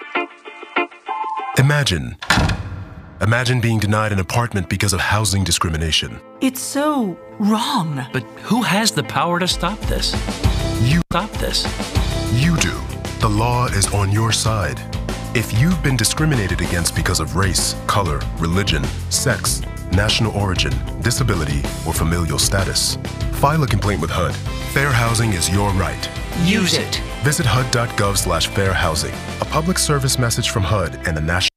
Imagine being denied an apartment because of housing discrimination. It's so wrong. But who has the power to stop this? You do. The law is on your side. If you've been discriminated against because of race, color, religion, sex, national origin, disability, or familial status, file a complaint with HUD. Fair housing is your right. Use it. Visit HUD.gov/fairhousing. A public service message from HUD and the National